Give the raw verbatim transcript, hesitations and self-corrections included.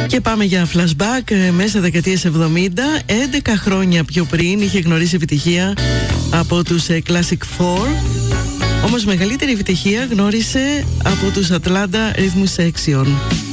Και πάμε για flashback μέσα δεκαετίες εβδομήντα. έντεκα χρόνια πιο πριν είχε γνωρίσει επιτυχία από τους Classic Four. Όμως μεγαλύτερη επιτυχία γνώρισε από τους Atlanta Rhythm Section.